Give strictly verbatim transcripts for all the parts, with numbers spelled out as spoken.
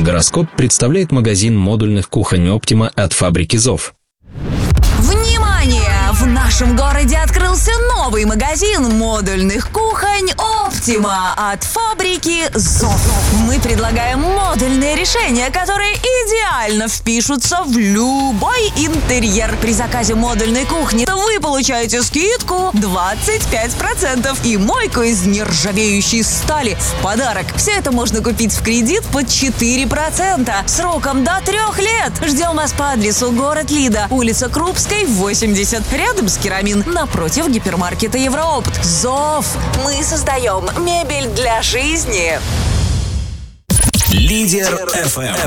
гороскоп представляет магазин модульных кухонь Optima от фабрики ЗОВ. Внимание! В нашем городе открылся новый магазин модульных кухонь Optima от фабрики ЗОВ. Мы предлагаем модульные решения, которые идеально впишутся в любой интерьер. При заказе модульной кухни вы получаете скидку двадцать пять процентов и мойку из нержавеющей стали в подарок. Все это можно купить в кредит под четыре процента сроком до трех лет. Ждем вас по адресу город Лида, улица Крупской, восемьдесят, рядом с Керамин, напротив гипермаркета Евроопт. ЗОВ. Мы создаем мебель для жизни. Лидер эф эм.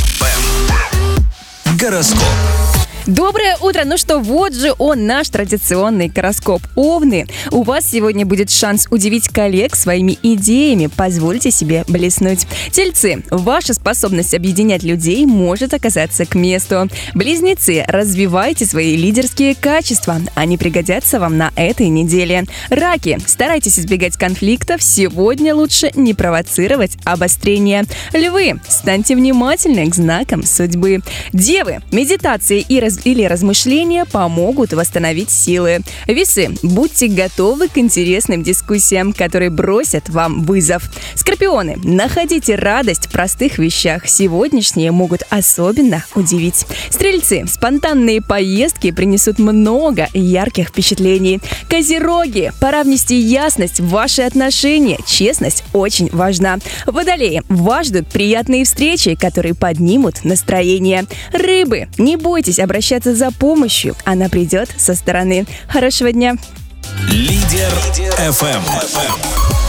Гороскоп. Доброе утро! Ну что, вот же он, наш традиционный гороскоп. Овны, у вас сегодня будет шанс удивить коллег своими идеями. Позвольте себе блеснуть. Тельцы, ваша способность объединять людей может оказаться к месту. Близнецы, развивайте свои лидерские качества. Они пригодятся вам на этой неделе. Раки, старайтесь избегать конфликтов. Сегодня лучше не провоцировать обострение. Львы, станьте внимательны к знакам судьбы. Девы, медитации и раз или размышления помогут восстановить силы. Весы, будьте готовы к интересным дискуссиям, которые бросят вам вызов. Скорпионы, находите радость в простых вещах. Сегодняшние могут особенно удивить. Стрельцы, спонтанные поездки принесут много ярких впечатлений. Козероги, пора внести ясность в ваши отношения. Честность очень важна. Водолеи, вас ждут приятные встречи, которые поднимут настроение. Рыбы, не бойтесь обращаться за помощью, она придет со стороны. Хорошего дня! Лидер эф эм.